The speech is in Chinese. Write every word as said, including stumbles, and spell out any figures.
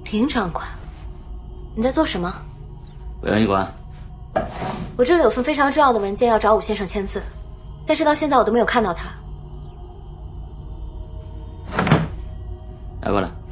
林掌管，你在做什么？ 不要你管。 我这里有份非常重要的文件要找武先生签字，但是到现在我都没有看到他。 拿过来。